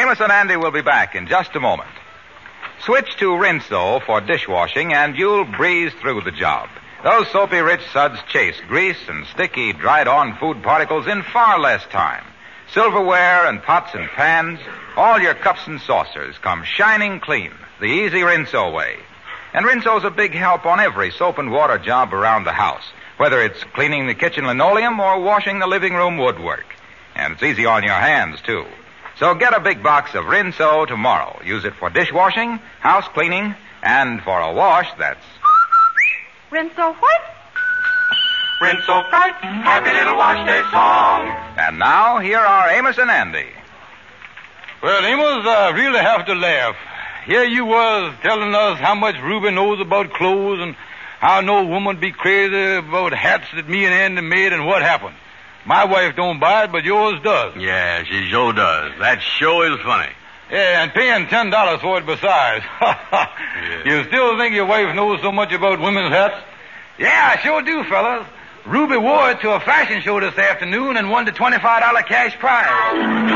Amos and Andy will be back in just a moment. Switch to Rinso for dishwashing and you'll breeze through the job. Those soapy rich suds chase grease and sticky, dried-on food particles in far less time. Silverware and pots and pans, all your cups and saucers come shining clean, the easy Rinso way. And Rinso's a big help on every soap and water job around the house, whether it's cleaning the kitchen linoleum or washing the living room woodwork. And it's easy on your hands, too. So get a big box of Rinso tomorrow. Use it for dishwashing, house cleaning, and for a wash that's... Rinso what? Rinso bright, happy little wash day song. And now, here are Amos and Andy. Well, Amos, I really have to laugh. Here you was telling us how much Ruby knows about clothes and how no woman be crazy about hats that me and Andy made and what happened. My wife don't buy it, but yours does. Yeah, she sure does. That sure is funny. Yeah, and paying $10 for it besides. Yeah. You still think your wife knows so much about women's hats? Yeah, I sure do, fellas. Ruby wore it to a fashion show this afternoon and won the $25 cash prize.